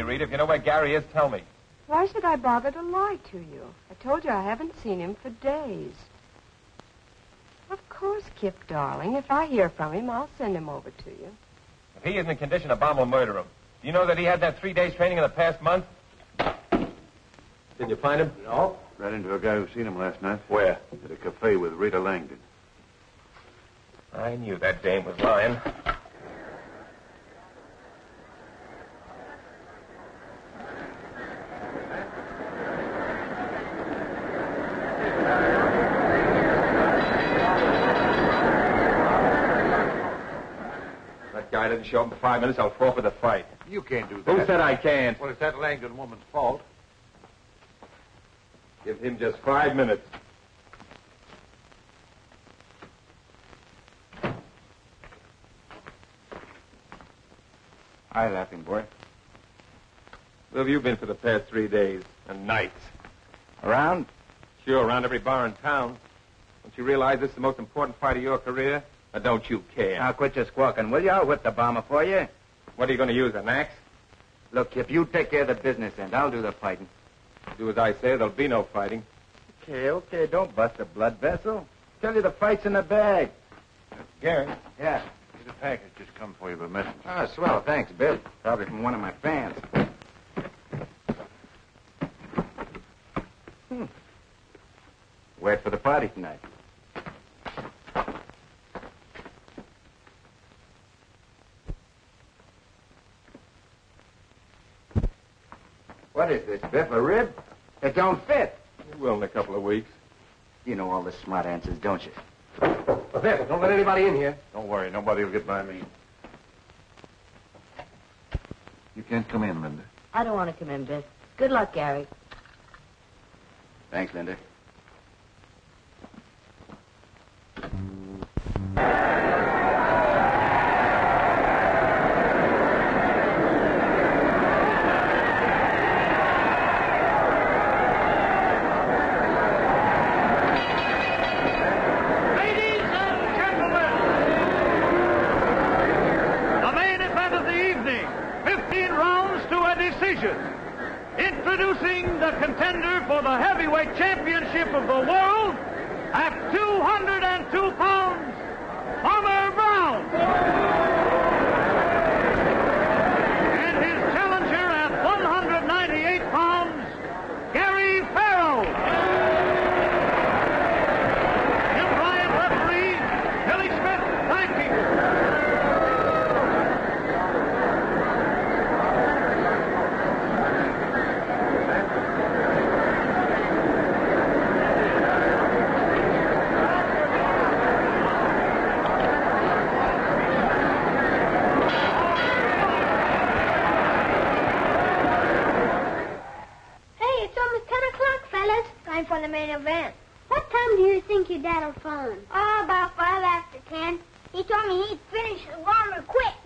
Rita. If you know where Gary is, tell me. Why should I bother to lie to you? I told you I haven't seen him for days. Of course, Kip, darling. If I hear from him, I'll send him over to you. If he isn't in condition, a bomb will murder him. Do you know that he had that 3 days training in the past month? Did you find him? No. Ran into a guy who seen him last night. Where? At a cafe with Rita Langdon. I knew that dame was lying. That guy doesn't show up in 5 minutes, I'll forfeit the fight. You can't do that. Who said I can't? Well, it's that Langdon woman's fault. Give him just 5 minutes. Hi, Laughing Boy. Where have you been for the past 3 days and nights? Around? Sure, around every bar in town. Don't you realize this is the most important fight of your career? Or don't you care? Now, quit your squawking, will you? I'll whip the bomber for you. What are you going to use, an axe? Look, Kip, you take care of the business end. I'll do the fighting. Do as I say, there'll be no fighting. Okay, don't bust a blood vessel. Tell you the fight's in the bag. Gary? Yeah. There's a package just come for you by messenger. Oh, swell. Thanks, Bill. Probably from one of my fans. Wait for the party tonight. What is this, Biff, a rib? It don't fit. It will in a couple of weeks. You know all the smart answers, don't you? Biff, don't let anybody in here. Don't worry, nobody will get by me. You can't come in, Linda. I don't want to come in, Biff. Good luck, Gary. Thanks, Linda. Introducing the contender for the heavyweight championship of the world at 202 pounds, Farmer Brown. And his challenger at 198 pounds, Gary Farrell. Jim Bryant referee, Billy Smith, timekeeper. Time for the main event. What time do you think your dad'll phone? Oh, about 5 after 10. He told me he'd finish the warmer quick.